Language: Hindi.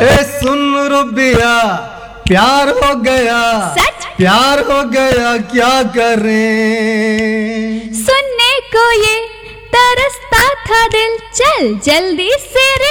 ए सुन रुबिया, प्यार हो गया, सच? प्यार हो गया, क्या करें? सुनने को ये तरसता था दिल, चल जल्दी से रे